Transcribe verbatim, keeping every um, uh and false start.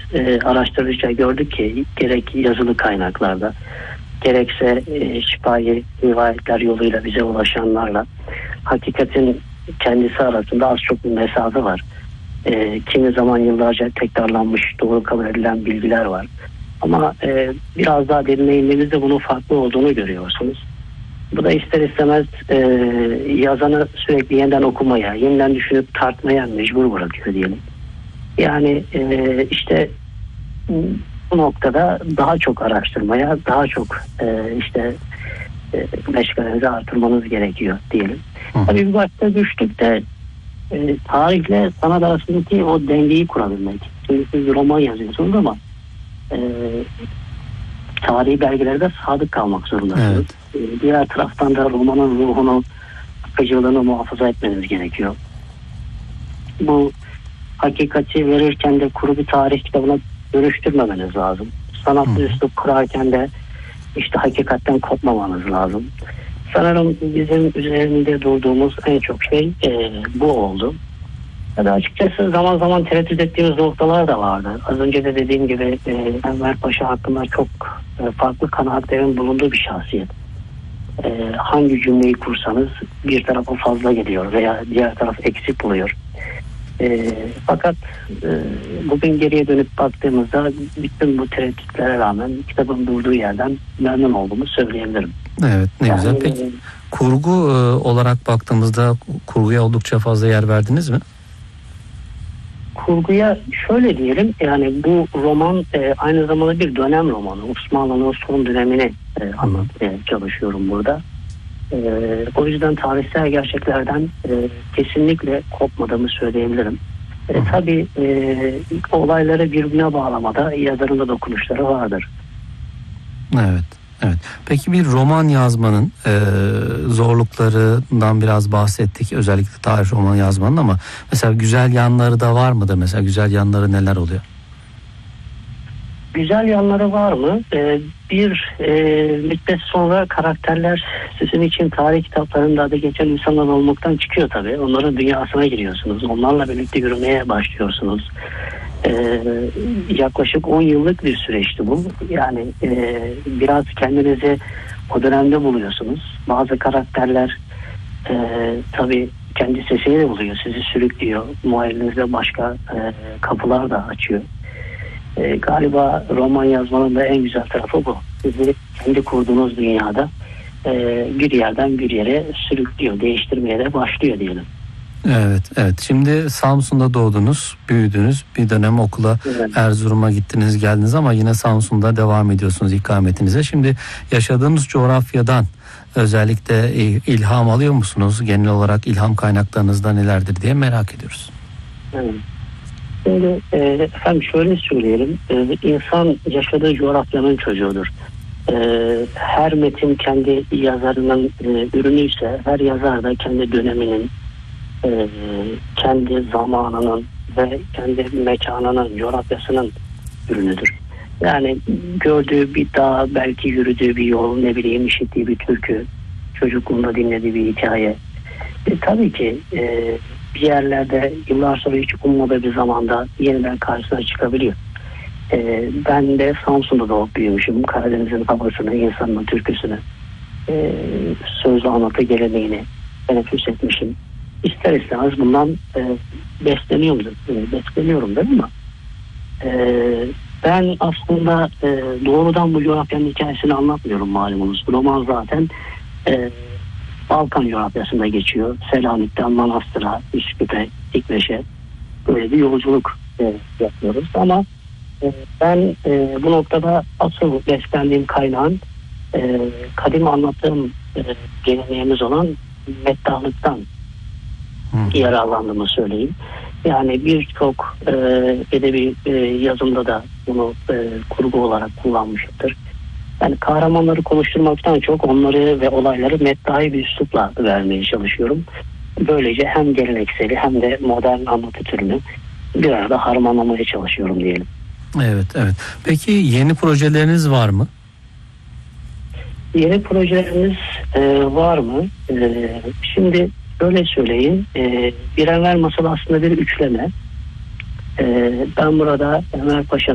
e, araştırdıkça gördük ki gerek yazılı kaynaklarda gerekse e, şifahi rivayetler yoluyla bize ulaşanlarla hakikatin kendisi arasında az çok bir mesafe var. E, kimi zaman yıllarca tekrarlanmış doğru kabul edilen bilgiler var. Ama e, biraz daha derine indiğinizde bunun farklı olduğunu görüyorsunuz. Bu da ister istemez e, yazanı sürekli yeniden okumaya, yeniden düşünüp tartmaya mecbur bırakıyor diyelim. Yani e, işte bu noktada daha çok araştırmaya, daha çok e, işte e, meşgalenizi artırmanız gerekiyor diyelim. Hı. Tabii bir başta düştükte e, tarihle sanat arasındaki o dengeyi kurabilmek. Şimdi siz roman yazıyorsunuz ama e, tarihi belgelerde sadık kalmak zorundasınız. Evet. E, diğer taraftan da romanın ruhunu, akıcılığını muhafaza etmeniz gerekiyor. Bu hakikati verirken de kuru bir tarih kitabına dönüştürmemeniz lazım. Sanatlı üslup kurarken de işte hakikatten kopmamanız lazım. Sanırım bizim üzerinde durduğumuz en çok şey e, bu oldu. Ya da açıkçası zaman zaman tereddüt ettiğimiz noktalar da vardı. Az önce de dediğim gibi e, Enver Paşa hakkında çok e, farklı kanaatlerin bulunduğu bir şahsiyet. E, hangi cümleyi kursanız bir tarafa fazla geliyor veya diğer taraf eksik buluyor. E, fakat e, bugün geriye dönüp baktığımızda bütün bu tereddütlere rağmen kitabın durduğu yerden memnun olduğumu söyleyebilirim. Evet, ne yani, güzel. Peki kurgu e, olarak baktığımızda kurguya oldukça fazla yer verdiniz mi? Kurguya şöyle diyelim, yani bu roman e, aynı zamanda bir dönem romanı. Osmanlı'nın son dönemini e, anlatmaya çalışıyorum burada. E, o yüzden tarihsel gerçeklerden e, kesinlikle kopmadığımı söyleyebilirim. E, tabii e, olayları birbirine bağlamada yazarın da dokunuşları vardır. Evet. Evet. Peki bir roman yazmanın e, zorluklarından biraz bahsettik. Özellikle tarih romanı yazmanın, ama mesela güzel yanları da var mı da, mesela güzel yanları neler oluyor? Güzel yanları var mı? Ee, bir e, müddet sonra karakterler sizin için tarih kitaplarında adı geçen insanlar olmaktan çıkıyor tabii. Onların dünyasına giriyorsunuz. Onlarla birlikte yürümeye başlıyorsunuz. Ee, yaklaşık on yıllık bir süreçti bu. Yani e, biraz kendinizi o dönemde buluyorsunuz. Bazı karakterler e, tabii kendi sesini de buluyor. Sizi sürüklüyor. Muhayyerinizde başka e, kapılar da açıyor. E, galiba roman yazmanın da en güzel tarafı bu. Sizi kendi kurduğunuz dünyada e, bir yerden bir yere sürüklüyor. Değiştirmeye de başlıyor diyelim. Evet, evet. Şimdi Samsun'da doğdunuz, büyüdünüz. Bir dönem okula, evet, Erzurum'a gittiniz, geldiniz ama yine Samsun'da devam ediyorsunuz ikametinize. Şimdi yaşadığınız coğrafyadan özellikle ilham alıyor musunuz? Genel olarak ilham kaynaklarınızda nelerdir diye merak ediyoruz. Evet. Şimdi e, efendim şöyle söyleyelim. E, insan yaşadığı coğrafyanın çocuğudur. E, her metin kendi yazarının e, ürünüyse, her yazar da kendi döneminin, Ee, kendi zamanının ve kendi mekanının, coğrafyasının ürünüdür. Yani gördüğü bir dağ, belki yürüdüğü bir yol, ne bileyim işittiği bir türkü, çocukluğunda dinlediği bir hikaye. E, tabii ki e, bir yerlerde yıllar sonra hiç ummadığı bir zamanda yeniden karşısına çıkabiliyor. E, ben de Samsun'da doğup büyümüşüm. Karadeniz'in havasını, insanın türküsünü, e, sözlü anlatı geleneğini teneffüs etmişim. İster istemez bundan e, besleniyorum, e, besleniyorum değil mi? E, ben aslında e, doğrudan bu coğrafyanın hikayesini anlatmıyorum malumunuz. Roman zaten e, Balkan coğrafyasında geçiyor. Selanik'ten Manastır'a, Üsküp'e, İkleş'e böyle bir yolculuk e, yapıyoruz. Ama e, ben e, bu noktada asıl beslendiğim kaynağın e, kadim anlattığım e, geleneğimiz olan meddahlıktan yararlandığımı söyleyeyim. Yani birçok e, edebi e, yazımda da bunu e, kurgu olarak kullanmıştır. Yani kahramanları konuşturmaktan çok onları ve olayları meddahi bir üslupla vermeye çalışıyorum. Böylece hem gelenekseli hem de modern anlatı türünü bir arada harmanlamaya çalışıyorum diyelim. Evet, evet. Peki yeni projeleriniz var mı? Yeni projeleriniz e, var mı? E, şimdi Öyle söyleyeyim, e, bir Enver Masalı aslında bir üçleme. E, ben burada Enver Paşa